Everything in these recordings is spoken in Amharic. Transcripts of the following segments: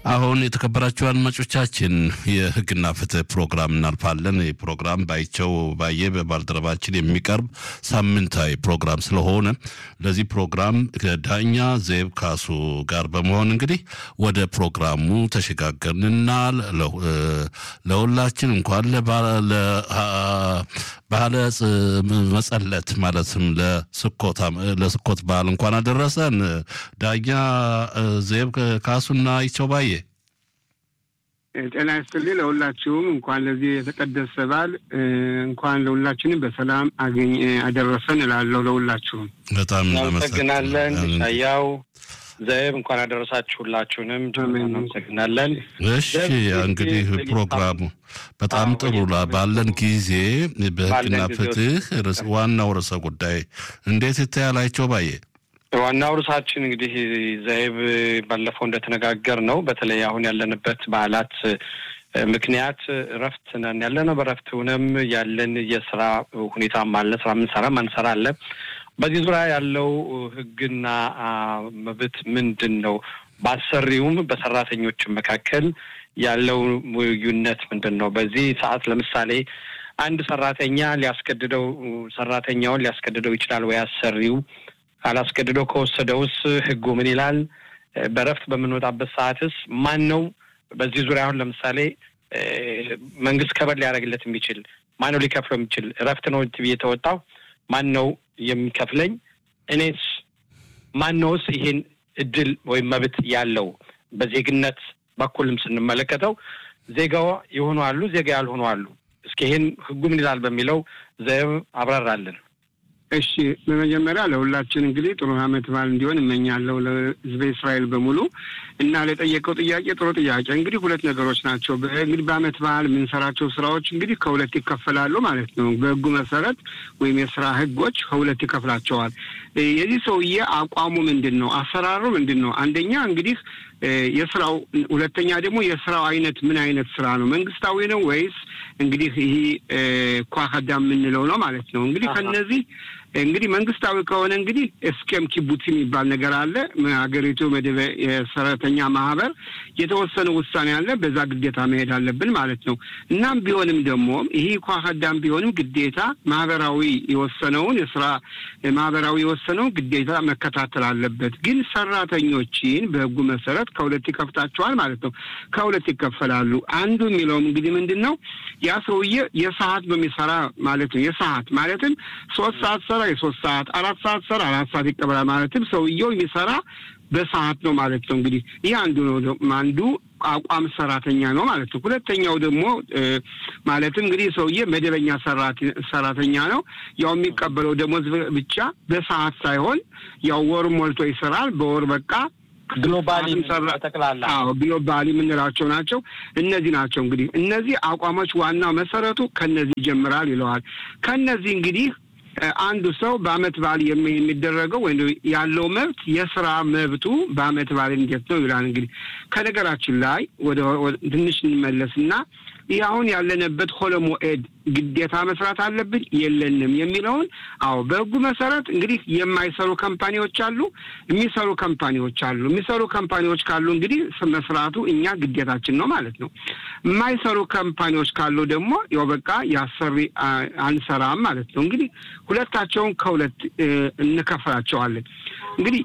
አሁን የተከበራችሁ አድማጮቻችን የህግና ፍትህ ፕሮግራም እናልፋለን። የፕሮግራም ባይቸው ባየ በባልደረባችን የሚቀርብ ሳምንታዊ ፕሮግራም ስለሆነ ለዚህ ፕሮግራም ከዳኛ ዘይብ ካሱ ጋር በመሆን እንግዲህ ወደ ፕሮግራሙ ተሸጋገርንና ለሁላችን እንኳን ባህለ መጸለት ማለትም ለስኮት በዓል እንኳን አደረሰን። ዳኛ ዘይብ ካሱና ይቸው ባየ ጤና ይስጥልኝ ለሁላችሁም እንኳን ለዚህ የተቀደሰ በዓል እንኳን ለሁላችንም በሰላም አደረሰን እላለሁ። ለሁላችሁም በጣም እናመሰግናለን። ሻያው ዘይብ እንኳን አደረሳችሁ ሁላችሁንም እናመሰግናለን። እሺ እንግዲህ ፕሮግራሙ በጣም ጥሩ ባለን ጊዜ በህግና ፍትህ ዋናው ርዕሰ ጉዳይ እንዴት ይታያላችሁ ባየ? ዋናው ርዕሳችን እንግዲህ ዘይብ ባለፈው እንደተነጋገር ነው። በተለይ አሁን ያለንበት በዓላት ምክንያት ረፍት ነን ያለነው። በረፍት ሆነም ያለን የሥራ ሁኔታ ማለት ስራ ማንሰራ አለ። በዚህ ዙሪያ ያለው ህግና መብት ምንድነው? ባሰሪውም በሰራተኞች መካከል ያለው ልዩነት ምንድነው? በዚህ ሰዓት ለምሳሌ አንድ ሰራተኛ ሰራተኛውን ሊያስገድደው ይችላል ወይ አሰሪው? አላስገድደው ከወሰደውስ ህጉ ምን ይላል? በረፍት በምንወጣበት ሰዓትስ ማን ነው በዚህ ዙሪያ አሁን ለምሳሌ መንግስት ከበር ሊያደርግለት የሚችል ማን ነው? ሊከፍለው የሚችል ረፍት ነው የተወጣው ማን ነው የሚከፍለኝ? እኔስ ማን ነውስ ይሄን እድል ወይም መብት ያለው? በዜግነት በኩልም ስንመለከተው ዜጋው የሆኑ አሉ፣ ዜጋ ያልሆኑ አሉ። እስኪ ይሄን ህጉ ምን ይላል በሚለው ዘይብ አብራራለን። እሺ በመጀመሪያ ለሁላችን እንግዲህ ጥሩ ዓመት በዓል እንዲሆን እመኛለሁ ለህዝበ እስራኤል በሙሉ እና ለጠየቀው ጥያቄ ጥሩ ጥያቄ። እንግዲህ ሁለት ነገሮች ናቸው። እንግዲህ በዓመት በዓል የምንሰራቸው ስራዎች እንግዲህ ከሁለት ይከፈላሉ ማለት ነው። በህጉ መሰረት ወይም የስራ ህጎች ከሁለት ይከፍላቸዋል። የዚህ ሰውዬ አቋሙ ምንድነው? አሰራሩ ምንድነው? አንደኛ እንግዲህ የስራው፣ ሁለተኛ ደግሞ የስራው አይነት ምን አይነት ስራ ነው? መንግስታዊ ነው ወይስ እንግዲህ ይሄ ኳካዳ የምንለው ነው ማለት ነው። እንግዲህ ከነዚህ እንግዲህ መንግስታዊ ከሆነ እንግዲህ እስከም ኪቡት የሚባል ነገር አለ። ሀገሪቱ መደበ የሰራተኛ ማህበር የተወሰነ ውሳኔ አለ። በዛ ግዴታ መሄድ አለብን ማለት ነው። እናም ቢሆንም ደግሞ ይሄ ኳካዳም ቢሆንም ግዴታ ማህበራዊ የወሰነውን የስራ ማህበራዊ የወሰነውን ግዴታ መከታተል አለበት። ግን ሰራተኞችን በህጉ መሰረት ከሁለት ይከፍታቸዋል ማለት ነው። ከሁለት ይከፈላሉ። አንዱ የሚለውም እንግዲህ ምንድነው ያ ሰውዬ የሰዓት በሚሰራ ማለት ነው። የሰዓት ማለትም 3 ሰዓት ሰራ 3 ሰዓት፣ 4 ሰዓት ሰራ 4 ሰዓት ይቀበላል ማለትም ሰውዬው የሚሰራ በሰዓት ነው ማለት ነው። እንግዲህ ይህ አንዱ ነው። አንዱ አቋም ሰራተኛ ነው ማለት ነው። ሁለተኛው ደግሞ ማለትም እንግዲህ ሰውዬ መደበኛ ሰራተኛ ነው። ያው የሚቀበለው ደሞዝ ብቻ በሰዓት ሳይሆን ያው ወር ሞልቶ ይሰራል። በወር በቃ ግሎባሊ ተጠቅላላ ግሎባሊ የምንላቸው ናቸው። እነዚህ ናቸው እንግዲህ እነዚህ አቋሞች ዋናው መሰረቱ ከነዚህ ይጀምራል ይለዋል። ከነዚህ እንግዲህ አንዱ ሰው በአመት በዓል የሚደረገው ወይ ያለው መብት የሥራ መብቱ በአመት በዓል እንዴት ነው ይላል። እንግዲህ ከነገራችን ላይ ወደ ትንሽ እንመለስና ያውን ያለነበት ሆለሞኤድ ግዴታ መስራት አለብን የለንም የሚለውን በህጉ መሰረት እንግዲህ የማይሰሩ ካምፓኒዎች አሉ፣ የሚሰሩ ካምፓኒዎች ካሉ እንግዲህ መስራቱ እኛ ግዴታችን ነው ማለት ነው። የማይሰሩ ካምፓኒዎች ካሉ ደግሞ ያው በቃ ያሰሪ አንሰራም ማለት ነው። እንግዲህ ሁለታቸውን ከሁለት እንከፍላቸዋለን። እንግዲህ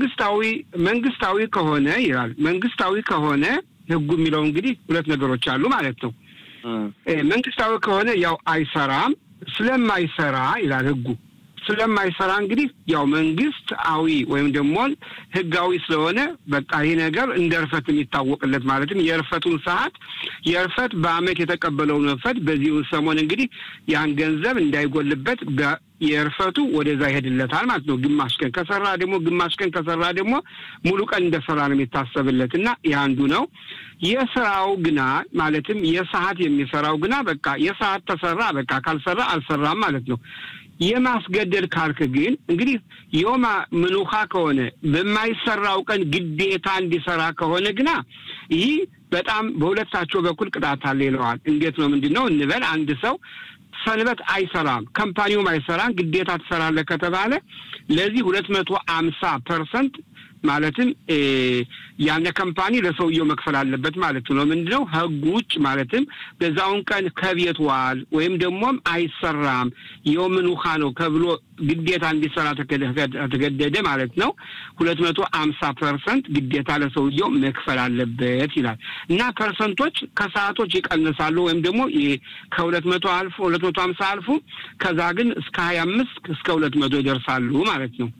መንግስታዊ ከሆነ ይላል። መንግስታዊ ከሆነ ህጉ የሚለው እንግዲህ ሁለት ነገሮች አሉ ማለት ነው። መንግስታዊ ከሆነ ያው አይሰራም። ስለማይሰራ ይላል ህጉ። ስለማይሰራ እንግዲህ ያው መንግስታዊ ወይም ደግሞ ህጋዊ ስለሆነ በቃ ይሄ ነገር እንደርፈት የሚታወቅለት ማለትም የርፈቱን ሰዓት የርፈት በአመት የተቀበለውን ረፈት በዚህ ሰሞን እንግዲህ ያን ገንዘብ እንዳይጎልበት የርፈቱ ወደዛ ይሄድለታል ማለት ነው። ግማሽ ቀን ከሰራ ደግሞ ሙሉ ቀን እንደሰራ ነው የሚታሰብለት እና ያንዱ ነው። የስራው ግና ማለትም የሰዓት የሚሰራው ግና በቃ የሰዓት ተሰራ በቃ ካልሰራ አልሰራም ማለት ነው። የማስገደድ ካልክ ግን እንግዲህ የማ ምኑኻ ከሆነ በማይሰራው ቀን ግዴታ እንዲሰራ ከሆነ ግና ይህ በጣም በሁለታቸው በኩል ቅጣት አለ ይለዋል። እንዴት ነው? ምንድነው እንበል አንድ ሰው ሰንበት አይሰራም፣ ካምፓኒው አይሰራም፣ ግዴታ ተሰራለ ከተባለ ለዚህ 250% ማለትም ያነ ካምፓኒ ለሰውየው መክፈል አለበት ማለት ነው ምንድነው ህጉ ውጭ ማለትም በዛውን ቀን ከቤት ዋል ወይም ደግሞ አይሰራም የምን ውሃ ነው ከብሎ ግዴታ እንዲሰራ ተገደደ ማለት ነው 250% ግዴታ ለሰውየው መክፈል አለበት ይላል እና ፐርሰንቶች ከሰዓቶች ይቀንሳሉ ወይም ደግሞ ከ200 አልፎ 250 አልፎ ከዛ ግን እስከ 25 እስከ 200 ይደርሳሉ ማለት ነው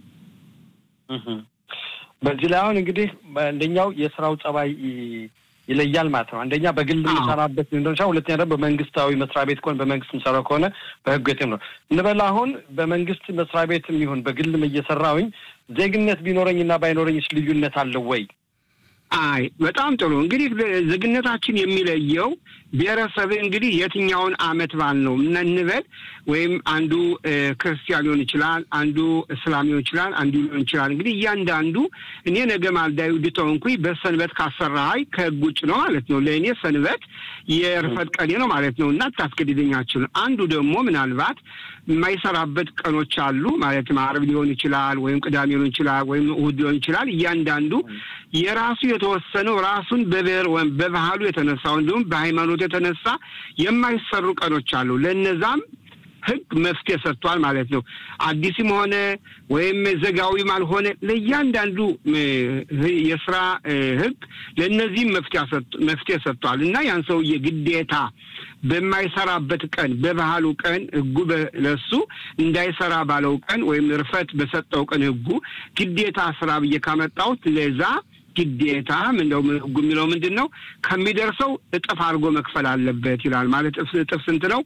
በዚህ ላይ አሁን እንግዲህ አንደኛው የሥራው ጸባይ ይለያል ማለት ነው አንደኛ በግል መሰራበት እንደሆነ ሁለተኛ ደግሞ በመንግስታዊ መስሪያ ቤት ኮን በመንግስት መሰራ ከሆነ በህግ ነው እንበላ አሁን በመንግስት መስሪያ ቤትም ይሁን በግል እየሰራውኝ ዜግነት ቢኖርኝና ባይኖርኝስ ልዩነት አለው ወይ አይ በጣም ጥሩ እንግዲህ ዜግነታችን የሚለየው ብሔረሰብ እንግዲህ የትኛውን አመት ባል ነው እንንበል ወይም አንዱ ክርስቲያን ሊሆን ይችላል አንዱ እስላም ሊሆን ይችላል አንዱ ሊሆን ይችላል እንግዲህ ያንዳንዱ እኔ ነገ ማልዳዩ ዲቶንኩኝ በሰንበት ካሰራይ ከጉጭ ነው ማለት ነው ለኔ ሰንበት የርፈት ቀኔ ነው ማለት ነውና ታስገድደኛችሁ አንዱ ደግሞ ምናልባት የማይሰራበት ቀኖች አሉ ማለት ማዕረብ ሊሆን ይችላል ወይም ቅዳሜ ሊሆን ይችላል ወይም እሁድ ሊሆን ይችላል ያንዳንዱ የራሱ የተወሰነው ራሱን በብሔር ወይም በባህሉ የተነሳው እንደውም በሃይማኖት የተነሳ የማይሰሩ ቀኖች አሉ ለነዛም ህግ መፍትሄ ሰጥቷል ማለት ነው አዲስም ሆነ ወይም ዘጋዊም አልሆነ ለያንዳንዱ የሥራ ህግ ለነዚህ መፍትሄ ሰጥቷል እና ያን ሰው የግዴታ በማይሰራበት ቀን በባህሉ ቀን ህጉ ለሱ እንዳይሰራ ባለው ቀን ወይም ርፈት በሰጠው ቀን ህጉ ግዴታ ስራ በየካመጣው ለዛ ግዴታ ምንድነው ህጉ የሚለው ምንድነው ከሚደርሰው እጥፍ አድርጎ መክፈል አለበት ይላል ማለት እጥፍ ስንት ነው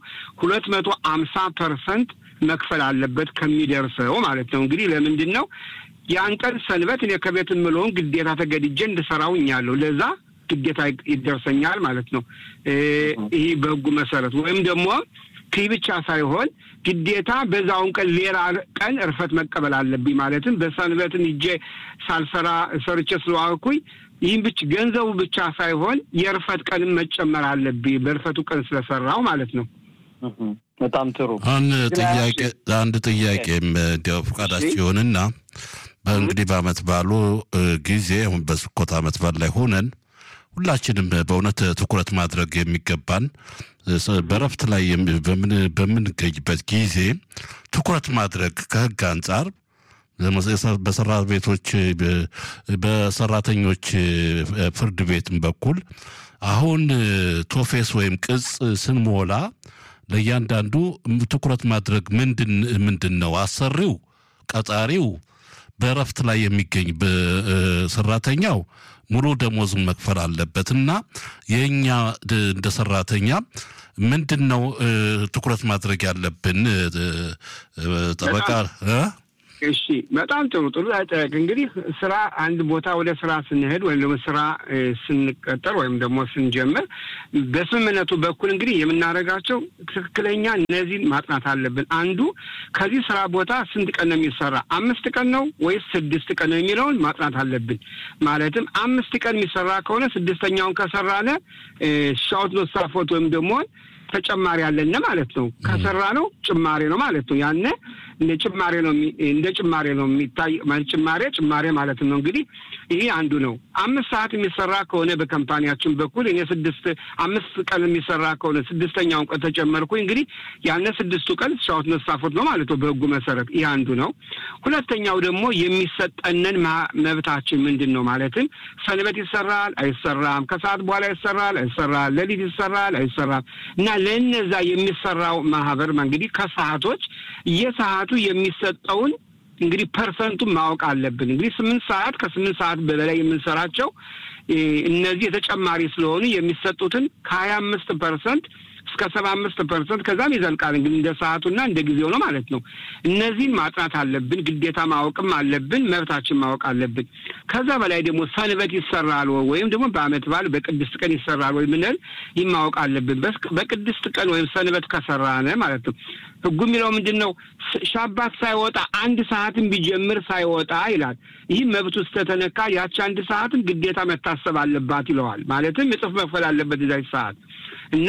250% መክፈል አለበት ከሚደርሰው ማለት ነው እንግዲህ ለምንድነው ያን ቀን ሰንበት እኔ ከቤት ምሎን ግዴታ ተገድጄ እንድሰራውኛለሁ ለዛ ግዴታ ይደርሰኛል ማለት ነው ይሄ በህጉ መሰረት ወይም ደግሞ ክብቻ ሳይሆን ግዴታ በዛውን ቀን ሌላ ቀን እርፈት መቀበል አለብኝ ማለትም በሰንበትን ይጄ ሳልሰራ ሰርቼ ስለዋልኩኝ ይህን ብቻ ገንዘቡ ብቻ ሳይሆን የርፈት ቀንም መጨመር አለብኝ በርፈቱ ቀን ስለሰራው ማለት ነው በጣም ጥሩ አንድ ጥያቄም እንደው ፈቃዳችሁ ይሆንና በእንግዲህ በአመት ባሉ ጊዜ አሁን በስኮት አመት ባል ላይ ሆነን ሁላችንም በእውነት ትኩረት ማድረግ የሚገባን በረፍት ላይ በምንገኝበት ጊዜ ትኩረት ማድረግ ከህግ አንፃር በሰራ ቤቶች በሰራተኞች ፍርድ ቤትም በኩል አሁን ቶፌስ ወይም ቅጽ ስንሞላ ለያንዳንዱ ትኩረት ማድረግ ምንድነው አሰሪው ቀጣሪው በረፍት ላይ የሚገኝ በሰራተኛው ሙሉ ደሞዙን መክፈል አለበትና የኛ እንደ ሰራተኛ ምንድነው ትኩረት ማድረግ ያለብን ተበቃ እሺ በጣም ጥሩ እንግዲህ ስራ አንድ ቦታ ወደ ስራ ስንሄድ ወይም ደግሞ ስራ ስንቀጠር ወይም ደግሞ ስንጀምር በስምምነቱ በኩል እንግዲህ የምናረጋቸው ትክክለኛ እነዚህ ማጥናት አለብን አንዱ ከዚህ ስራ ቦታ ስንት ቀን ነው የሚሰራ 5 ቀን ነው ወይስ 6 ቀን ነው የሚለውን ማጥናት አለብን ማለትም 5 ቀን የሚሰራ ከሆነ 6ኛውን ከሰራነ ሻውት ነው ሳፎት ወይም ደግሞ ተጨማሪ ያለና ማለት ነው ከሰራ ነው ጭማሪ ነው ማለት ነው ያነ እንደ ጭማሪ ነው የሚታይ ጭማሪ ማለት ነው እንግዲህ ይሄ አንዱ ነው 5 ሰዓት የሚሰራ ከሆነ በካምፓኒያችን በኩል እኔ 5 ቀን የሚሰራ ከሆነ 6ኛውን ቀን ተጨመርኩኝ እንግዲህ ያነ 6ቱ ቀን ሻውት መስፋፎት ነው ማለት ነው በህጉ መሰረት ይሄ አንዱ ነው ሁለተኛው ደግሞ የሚሰጠነን መብታችን ምንድነው ማለትም ሰንበት ይሰራል አይሰራም ከሰዓት በኋላ ይሰራል ለሊት ይሰራል አይሰራም እና ለነዛ የሚሰራው ማህበር እንግዲህ ከሰዓቶች የሰዓቱ የሚሰጠውን እንግዲህ ፐርሰንቱን ማወቅ አለብን እንግዲህ 8 ሰዓት ከ8 ሰዓት በላይ የምንሰራቸው እነዚህ ተጨማሪ ስለሆኑ የሚሰጡትን ከ25% እስከ 75% ከዛም ይዘልቃል እንግዲህ እንደ ሰዓቱና እንደ ጊዜው ነው ማለት ነው እነዚህን ማጥናት አለብን ግዴታ ማወቅም አለብን መብታችን ማወቅ አለብን ከዛ በላይ ደግሞ ሰንበት ይሰራል ወይም ደግሞ በአመት ባል በቅድስት ቀን ይሰራል ወይ ምንል ይማወቅ አለብን በቅድስት ቀን ወይም ሰንበት ከሰራነ ማለት ነው ህጉ የሚለው ምንድነው ሻባት ሳይወጣ 1 ሰዓትን ቢጀምር ሳይወጣ ይላል ይህ መብቱ ተተነካ ያቺ 1 ሰዓትን ግዴታ መታሰብ አለባት ይለዋል ማለትም እጥፍ መክፈል አለበት እዛ ሰዓት እና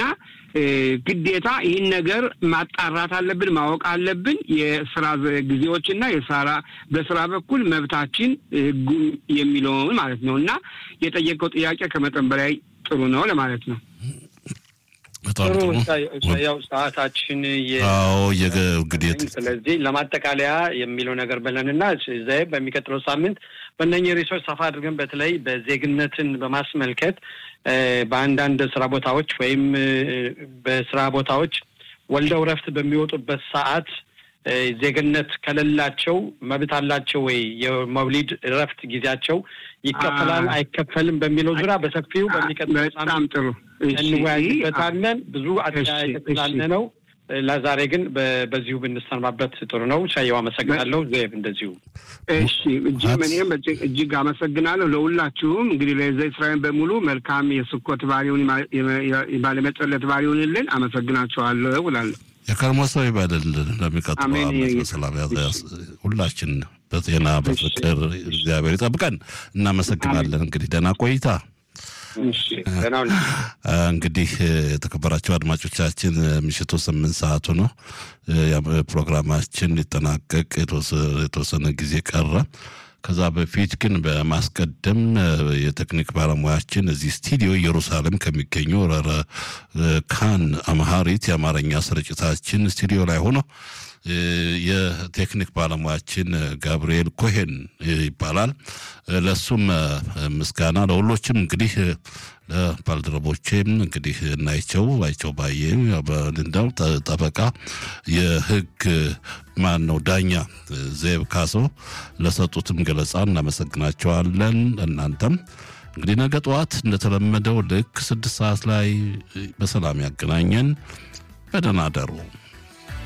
ግዴታ ይህን ነገር ማጣራት አለብን ማወቅ አለብን የሥራ ጊዜዎችና በሥራ በኩል መብታችን ህጉ የሚለውን ማለት ነውና የጠየቀው ጥያቄ ከመጠን በላይ ጥሩ ነው ለማለት ነው ጥሩ ያው ሰዓታችን የግዴታ ስለዚህ ለማጠቃለያ የሚለው ነገር በለንና ዘይ በሚቀጥለው ሳምንት በእነኚህ ሪሶርስ ሰፋ አድርገን በተለይ በዜግነትን በማስመልከት በአንዳንድ ስራ ቦታዎች ወይም በስራ ቦታዎች ወልደው ረፍት በሚወጡበት ሰዓት ዜግነት ከሌላቸው መብት አላቸው ወይ የመውሊድ ረፍት ጊዜያቸው ይከፈላል አይከፈልም በሚለው ዙሪያ በሰፊው በሚቀጥለው ሳምንት እንወያይበታለን ብዙ አጥያቄ ነው ለዛሬ ግን በዚሁ ብንሰማበት ጥሩ ነው ሻየው አመሰግናለሁ ዘይብ እንደዚሁ እሺ እኔም እጅግ አመሰግናለሁ ለሁላችሁም እንግዲህ ለእስራኤል በሙሉ መልካም የስኮት ባሪውን ባለመጸለት ባሪውንልን አመሰግናችኋለሁ እላለሁ የከርሞ ሰው ይባደል ለሚቀጥለው አመት በሰላም ያዘ ሁላችን በጤና በፍቅር እግዚአብሔር ይጠብቀን እናመሰግናለን እንግዲህ ደህና ቆይታ እንግዲህ የተከበራችሁ አድማጮቻችን ምሽቱ 8 ሰዓት ነው ፕሮግራማችን ሊጠናቀቅ የተወሰነ ጊዜ ቀረ ከዛ በፊት ግን በማስቀደም የቴክኒክ ባለሙያችን እዚህ ስቱዲዮ ኢየሩሳሌም ከሚገኘው ካን አምሃሪት የአማርኛ ስርጭታችን ስቱዲዮ ላይ ሆኖ የቴክኒክ ባለሙያችን ጋብርኤል ኮሄን ይባላል ለሱም ምስጋና ለሁሎችም እንግዲህ ለባልደረቦቼም እንግዲህ እናይቸው ባየ በልንዳው ጠበቃ የህግ ማን ነው ዳኛ ዘይብ ካሶ ለሰጡትም ገለጻ እናመሰግናቸዋለን እናንተም እንግዲህ ነገ ጠዋት እንደተለመደው ልክ 6 ሰዓት ላይ በሰላም ያገናኘን በደህና አደሩ